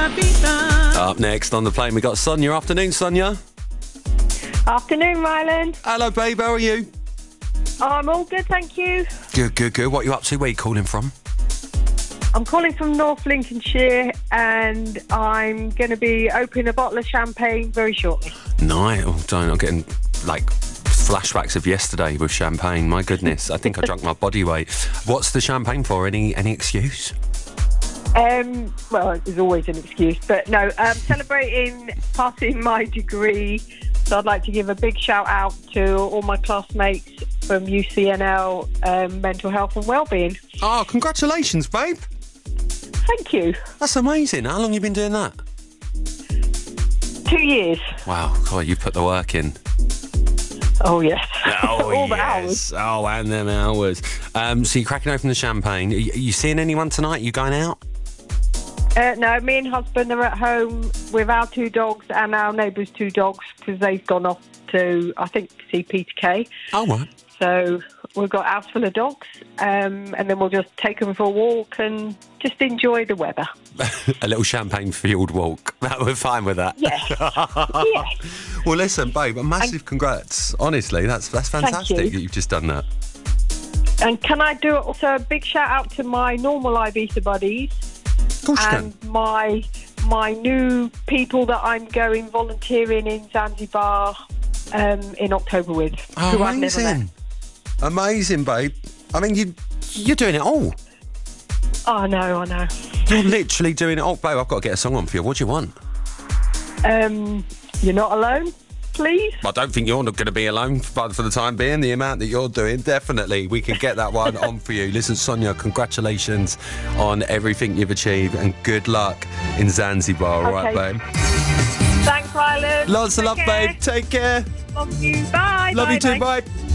Up next on the plane, we got Sonia. Afternoon, Sonia. Afternoon, Ryland. Hello, babe. How are you? I'm all good, thank you. Good. What are you up to? Where are you calling from? I'm calling from North Lincolnshire, and I'm going to be opening a bottle of champagne very shortly. Nice. Oh, don't. I'm getting, flashbacks of yesterday with champagne. My goodness. I think I drank my body weight. What's the champagne for? Any excuse? Well, there's always an excuse, but no, celebrating passing my degree. So I'd like to give a big shout out to all my classmates from UCNL Mental Health and Wellbeing. Oh, congratulations, babe. Thank you. That's amazing. How long have you been doing that? 2 years. Wow. God, you put the work in. Oh, yes. Oh, all the yes. hours. Oh, and them hours. So you're cracking open the champagne. Are you seeing anyone tonight? You going out? No, me and husband are at home with our 2 dogs and our neighbour's 2 dogs because they've gone off to, I think, see Peter Kay. Oh, right. So we've got a house full of dogs, and then we'll just take them for a walk and just enjoy the weather. A little champagne-fueled walk. We're fine with that. Yes. Yes. Well, listen, babe, a massive congrats. Honestly, that's fantastic that you've just done that. And can I do also a big shout out to my normal Ibiza buddies and my new people that I'm going volunteering in Zanzibar in October with. Oh, who I've never met. Amazing, babe. I mean, you're doing it all. Oh, I know. You're literally doing it all. Babe, I've got to get a song on for you. What do you want? You're Not Alone, please. I don't think you're not going to be alone for the time being. The amount that you're doing, definitely. We can get that one on for you. Listen, Sonia, congratulations on everything you've achieved and good luck in Zanzibar. All right, babe? Thanks, Ryland. Lots of love, babe. Take care. Love you. Bye. Love bye, you too. bye. Bye.